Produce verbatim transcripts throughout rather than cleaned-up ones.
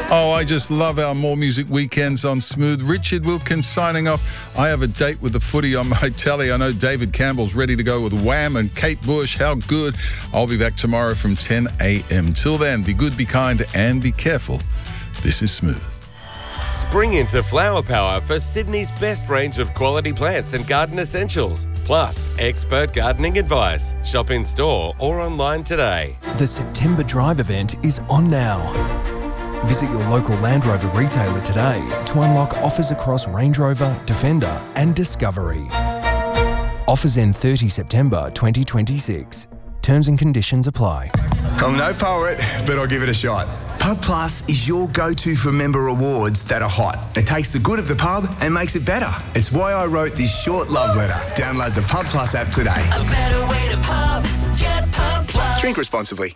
Oh, I just love our More Music weekends on Smooth. Richard Wilkins signing off. I have a date with the footy on my telly. I know David Campbell's ready to go with Wham and Kate Bush. How good. I'll be back tomorrow from ten a.m. Till then, be good, be kind, and be careful. This is Smooth. Spring into Flower Power for Sydney's best range of quality plants and garden essentials. Plus, expert gardening advice. Shop in store or online today. The September Drive event is on now. Visit your local Land Rover retailer today to unlock offers across Range Rover, Defender and Discovery. Offers end thirtieth September twenty twenty-six. Terms and conditions apply. I'm no poet, but I'll give it a shot. Pub Plus is your go-to for member awards that are hot. It takes the good of the pub and makes it better. It's why I wrote this short love letter. Download the Pub Plus app today. A better way to pub. Get Pub Plus. Drink responsibly.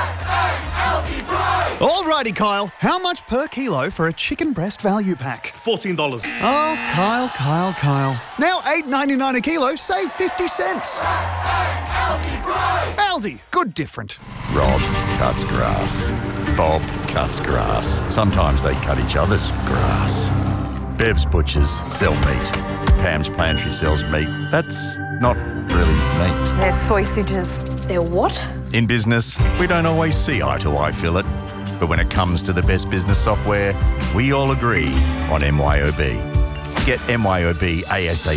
Alrighty, Kyle. How much per kilo for a chicken breast value pack? fourteen dollars. Oh, Kyle, Kyle, Kyle. Now eight ninety-nine a kilo, save fifty cents. Aldi, good different. Rob cuts grass. Bob cuts grass. Sometimes they cut each other's grass. Bev's Butchers sell meat. Pam's Pantry sells meat. That's not really meat. They're sausages. They're what? In business, we don't always see eye to eye, Philip. But when it comes to the best business software, we all agree on M Y O B. Get M Y O B ASAP